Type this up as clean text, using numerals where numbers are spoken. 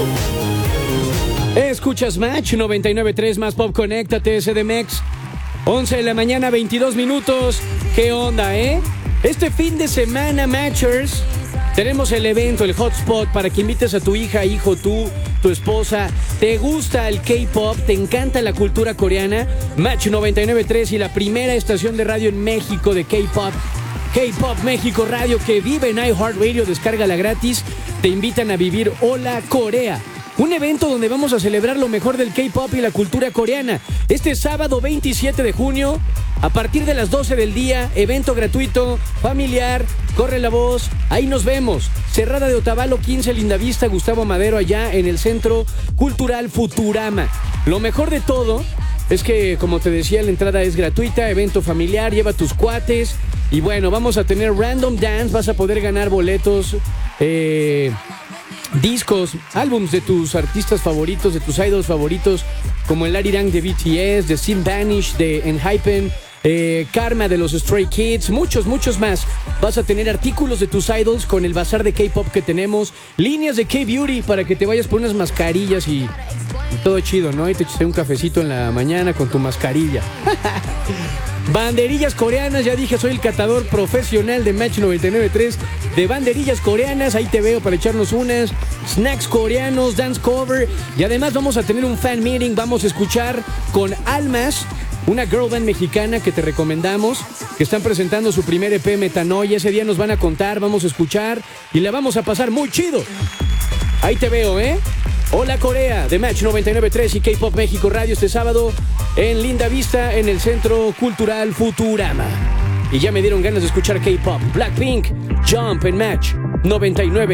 Escuchas Match 99.3 más Pop, conéctate, CDMX. 11 de la mañana, 22 minutos. ¿Qué onda, Este fin de semana, Matchers, tenemos el evento, el hotspot, para que invites a tu hija, hijo, tú, tu esposa. ¿Te gusta el K-pop? ¿Te encanta la cultura coreana? Match 99.3 y la primera estación de radio en México de K-pop. K-Pop México Radio, que vive en iHeartRadio, descárgala gratis. Te invitan a vivir Hola Corea, un evento donde vamos a celebrar lo mejor del K-pop y la cultura coreana. Este sábado 27 de junio, a partir de las 12 del día, evento gratuito, familiar, corre la voz, ahí nos vemos. Cerrada de Otavalo 15, Lindavista, Gustavo Madero, allá en el Centro Cultural Futurama. Lo mejor de todo es que, como te decía, la entrada es gratuita, evento familiar, lleva tus cuates. Y bueno, vamos a tener Random Dance, vas a poder ganar boletos, discos, álbums de tus artistas favoritos, de tus idols favoritos, como el Arirang de BTS, de Sim Vanish, de Enhypen, Karma de los Stray Kids, muchos más. Vas a tener artículos de tus idols con el bazar de K-pop que tenemos, líneas de K-Beauty para que te vayas por unas mascarillas y todo chido, ¿no? Y te eches un cafecito en la mañana con tu mascarilla. Banderillas coreanas, ya dije, soy el catador profesional de Match 99.3 de banderillas coreanas, ahí te veo para echarnos unas, snacks coreanos, dance cover, y además vamos a tener un fan meeting, vamos a escuchar con Almas, una girl band mexicana que te recomendamos, que están presentando su primer EP Metanoia. Ese día nos van a contar, vamos a escuchar y la vamos a pasar muy chido. Ahí te veo, Hola Corea, de Match 99.3 y K-Pop México Radio este sábado en Lindavista, en el Centro Cultural Futurama. Y ya me dieron ganas de escuchar K-Pop. Blackpink, Jump en Match 99.